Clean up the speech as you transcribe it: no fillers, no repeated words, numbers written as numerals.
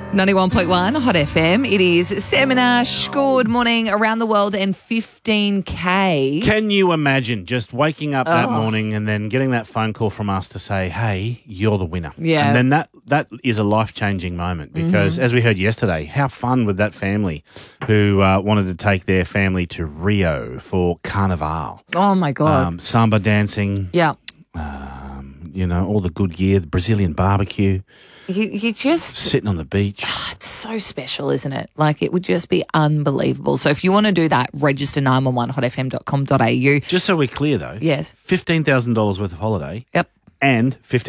91.1 Hot FM. It is Sam and Ash. Good morning around the world and 15K. Can you imagine just waking up that morning and then getting that phone call from us to say, hey, you're the winner? Yeah. And then that is a life-changing moment because, as we heard yesterday, how fun with that family who wanted to take their family to Rio for Carnival. Oh, my God. Samba dancing, Yeah. all the good gear, the Brazilian barbecue, You just... sitting on the beach. It's so special, isn't it? Like, it would just be unbelievable. So if you want to do that, register 911hotfm.com.au. Just so we're clear, though. Yes. $15,000 worth of holiday. Yep. And